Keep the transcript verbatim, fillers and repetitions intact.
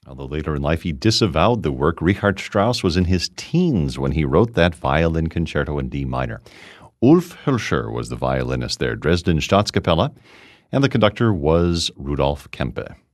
Although later in life he disavowed the work, Richard Strauss was in his teens when he wrote that violin concerto in D minor. Ulf Hülscher was the violinist there, Dresden Staatskapelle, and the conductor was Rudolf Kempe.